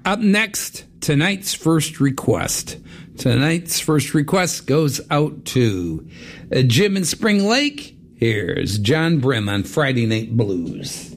Up next, tonight's first request. Tonight's first request goes out to Jim in Spring Lake. Here's John Brim on Friday Night Blues.